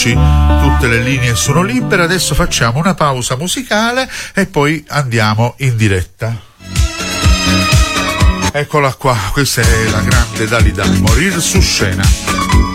tutte le linee sono libere. Adesso facciamo una pausa musicale e poi andiamo in diretta. Eccola qua, questa è la grande Dalida, Morir su scena.